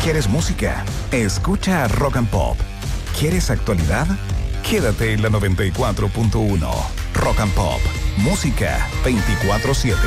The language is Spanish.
¿Quieres música? Escucha Rock and Pop. ¿Quieres actualidad? Quédate en la 94.1. Rock and Pop. Música 24/7.